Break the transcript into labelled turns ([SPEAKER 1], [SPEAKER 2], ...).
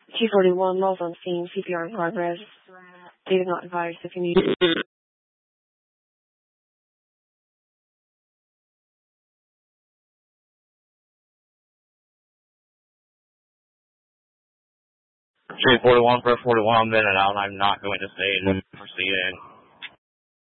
[SPEAKER 1] T41, Lulls on scene, CPR in progress. Data not advised if you need.
[SPEAKER 2] Street 41, press 41, I'm in and out. I'm not going to stay and proceed in.